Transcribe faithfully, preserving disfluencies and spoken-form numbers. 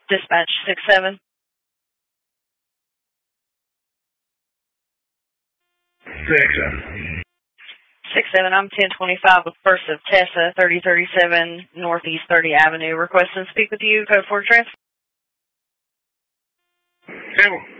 Dispatch six seven. Six seven. Six seven, I'm ten twenty-five with First of Tessa, thirty thirty-seven Northeast thirty Avenue. Requesting to speak with you. Code four transfer. Campbell.